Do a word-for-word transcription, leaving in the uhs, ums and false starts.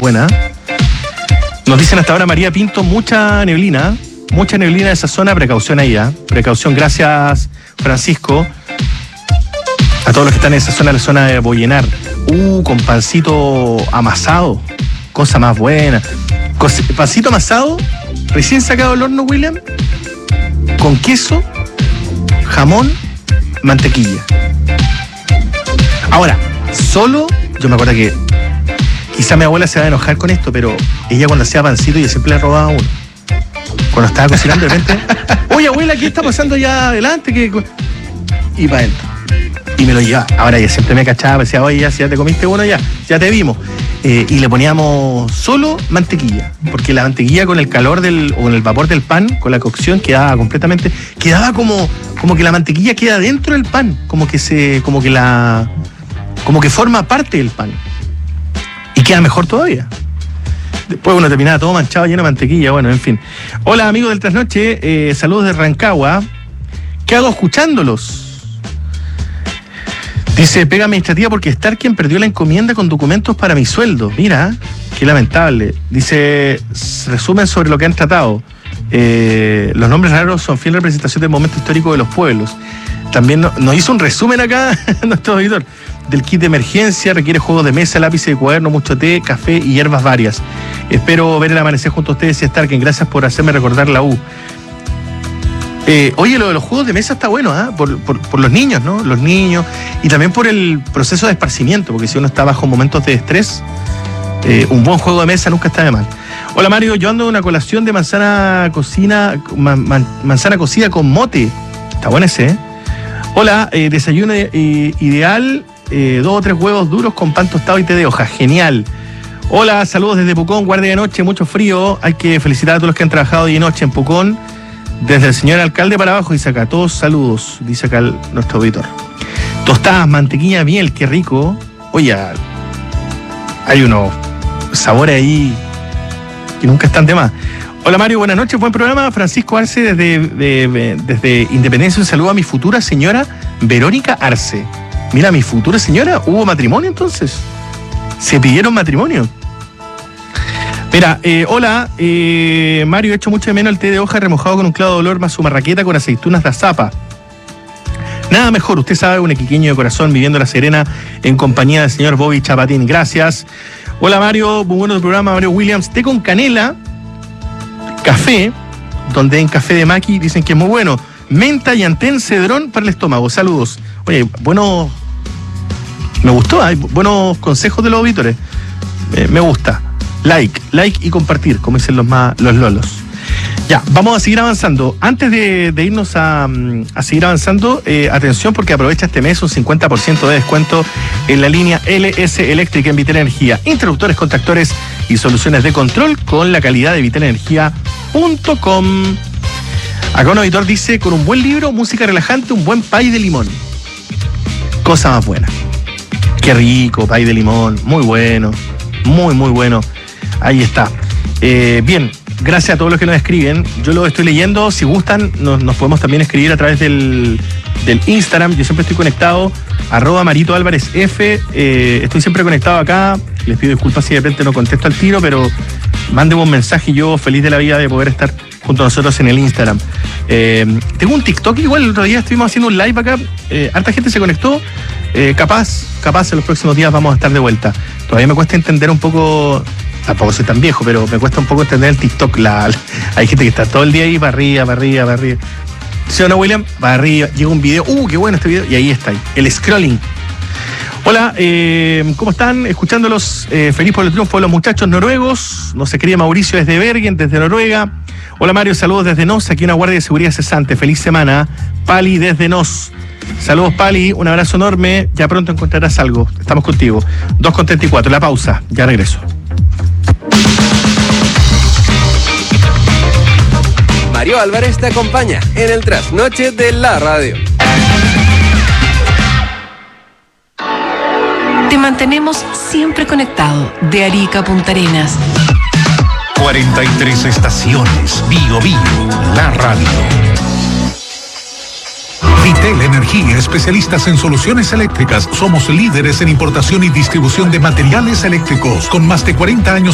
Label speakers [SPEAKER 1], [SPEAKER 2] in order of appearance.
[SPEAKER 1] buena. Nos dicen hasta ahora María Pinto, mucha neblina, mucha neblina en esa zona, precaución ahí, ¿eh? Precaución, gracias Francisco. A todos los que están en esa zona, la zona de Boyenar. Uh, con pancito amasado, cosa más buena. Cos- pancito amasado, recién sacado del horno, William, con queso, jamón, mantequilla. Ahora, solo, yo me acuerdo que quizá mi abuela se va a enojar con esto, pero ella cuando hacía pancito yo siempre le robaba uno. Cuando estaba cocinando de repente, oye abuela, ¿qué está pasando allá adelante? ¿Qué? Y para adentro. Y me lo llevaba. Ahora ella siempre me cachaba, me decía, oye, ya, si ya te comiste uno, ya, ya te vimos. Eh, y le poníamos solo mantequilla, porque la mantequilla con el calor del, o con el vapor del pan, con la cocción, quedaba completamente, quedaba como, como que la mantequilla queda dentro del pan, como que se, como que la, como que forma parte del pan. Y queda mejor todavía. Después uno terminaba todo manchado, lleno de mantequilla, bueno, en fin. Hola amigos del Trasnoche, eh, saludos de Rancagua. ¿Qué hago escuchándolos? Dice, pega administrativa porque estar quien perdió la encomienda con documentos para mi sueldo. Mira, qué lamentable. Dice, resumen sobre lo que han tratado. Eh, los nombres raros son fiel representación del momento histórico de los pueblos. También no, nos hizo un resumen acá nuestro auditor. Del kit de emergencia, requiere juegos de mesa, lápices de cuaderno, mucho té, café y hierbas varias. Espero ver el amanecer junto a ustedes y Starken. Gracias por hacerme recordar la U. Eh, oye, lo de los juegos de mesa está bueno, ¿eh? por, por, por los niños, ¿no? Los niños. Y también por el proceso de esparcimiento, porque si uno está bajo momentos de estrés, eh, un buen juego de mesa nunca está de mal. Hola Mario, yo ando de una colación de manzana cocina, man, man, manzana cocida con mote. Está bueno ese, ¿eh? Hola, eh, desayuno eh, ideal, eh, dos o tres huevos duros con pan tostado y té de hoja. Genial. Hola, saludos desde Pucón, guardia de noche, mucho frío. Hay que felicitar a todos los que han trabajado día y noche en Pucón. Desde el señor alcalde para abajo, dice acá, todos saludos, dice acá el, nuestro auditor. Tostadas, mantequilla, miel, qué rico. Oye, hay unos sabores ahí que nunca están de más. Hola Mario, buenas noches, buen programa. Francisco Arce desde, de, de, desde Independencia, un saludo a mi futura señora Verónica Arce. Mira, mi futura señora, ¿hubo matrimonio entonces? ¿Se pidieron matrimonio? Mira, eh, hola, eh, Mario, he hecho mucho de menos el té de hoja remojado con un clavo de olor más su marraqueta con aceitunas de azapa. Nada mejor, usted sabe, un equiqueño de corazón viviendo La Serena en compañía del señor Bobby Chapatín. Gracias. Hola Mario, muy bueno el programa, Mario Williams. Té con canela, café, donde en café de Maki dicen que es muy bueno. Menta y antén cedrón para el estómago. Saludos. Oye, bueno, me gustó, hay buenos consejos de los auditores. Eh, me gusta. Like, like y compartir, como dicen los más, los lolos. Ya, vamos a seguir avanzando. Antes de, de irnos a, a seguir avanzando, eh, atención porque aprovecha este mes un cincuenta por ciento de descuento en la línea L S Eléctrica en Vital Energía. Interruptores, contactores y soluciones de control con la calidad de vital energía punto com. Acá un auditor dice, con un buen libro, música relajante, un buen pay de limón. Cosa más buena. Qué rico, pay de limón, muy bueno, muy, muy bueno. Ahí está. Eh, bien, gracias a todos los que nos escriben. Yo lo estoy leyendo. Si gustan, nos, nos podemos también escribir a través del, del Instagram. Yo siempre estoy conectado. Arroba Marito Álvarez F. Eh, estoy siempre conectado acá. Les pido disculpas si de repente no contesto al tiro, pero mándenme un mensaje y yo feliz de la vida de poder estar junto a nosotros en el Instagram. Eh, tengo un TikTok igual. El otro día estuvimos haciendo un live acá. Eh, harta gente se conectó. Eh, capaz, capaz en los próximos días vamos a estar de vuelta. Todavía me cuesta entender un poco... Tampoco soy tan viejo, pero me cuesta un poco entender el TikTok. La, la, hay gente que está todo el día ahí para arriba, para arriba, para arriba. ¿Sí o no, William? Para arriba. Llega un video. ¡Uh, qué bueno este video! Y ahí está. Ahí. El scrolling. Hola, eh, ¿cómo están? Escuchándolos. Eh, feliz por el triunfo de los muchachos noruegos. Nos escribe Mauricio desde Bergen, desde Noruega. Hola, Mario. Saludos desde Nos. Aquí una guardia de seguridad cesante. Feliz semana. Pali desde Nos. Saludos, Pali. Un abrazo enorme. Ya pronto encontrarás algo. Estamos contigo. dos con treinta y cuatro. La pausa. Ya regreso.
[SPEAKER 2] Mario Álvarez te acompaña en el Trasnoche de la Radio.
[SPEAKER 3] Te mantenemos siempre conectado de Arica a Punta Arenas.
[SPEAKER 4] cuarenta y tres estaciones. Bio Bio, la radio. Vitel Energía, especialistas en soluciones eléctricas. Somos líderes en importación y distribución de materiales eléctricos con más de cuarenta años